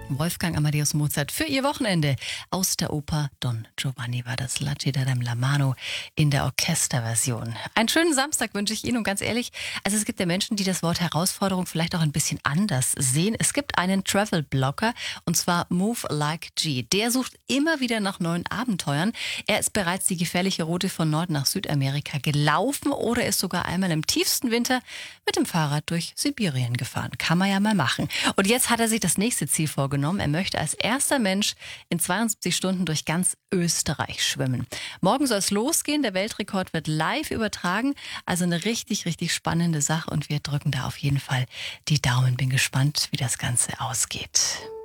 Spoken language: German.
Wolfgang Amadeus Mozart für ihr Wochenende. Aus der Oper Don Giovanni war das La Città della Mano in der Orchesterversion. Einen schönen Samstag wünsche ich Ihnen und ganz ehrlich, also es gibt ja Menschen, die das Wort Herausforderung vielleicht auch ein bisschen anders sehen. Es gibt einen Travel-Blogger und zwar Move Like G. Der sucht immer wieder nach neuen Abenteuern. Er ist bereits die gefährliche Route von Nord nach Südamerika gelaufen oder ist sogar einmal im tiefsten Winter mit dem Fahrrad durch Sibirien gefahren. Kann man ja mal machen. Und jetzt hat er sich das nächste Ziel vorgenommen. Er möchte als erster Mensch in 72 Stunden durch ganz Österreich schwimmen. Morgen soll es losgehen. Der Weltrekord wird live übertragen. Also eine richtig, richtig spannende Sache. Und wir drücken da auf jeden Fall die Daumen. Bin gespannt, wie das Ganze ausgeht.